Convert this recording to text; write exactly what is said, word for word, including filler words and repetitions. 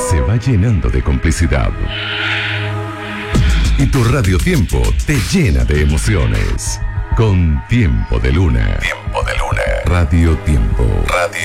se va llenando de complicidad. Y tu radiotiempo te llena de emociones. Con Tiempo de Luna. Tiempo de Luna. Radio Tiempo. Radio